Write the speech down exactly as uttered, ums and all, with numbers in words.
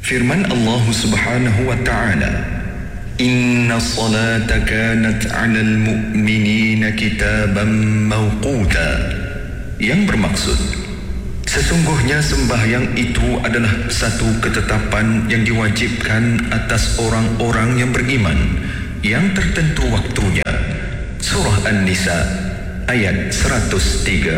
Firman Allah Subhanahu wa taala, "Inna salata kanat 'alal mu'minina kitaban mawquta." Yang bermaksud, sesungguhnya sembahyang itu adalah satu ketetapan yang diwajibkan atas orang-orang yang beriman, yang tertentu waktunya. Surah An-Nisa ayat seratus tiga.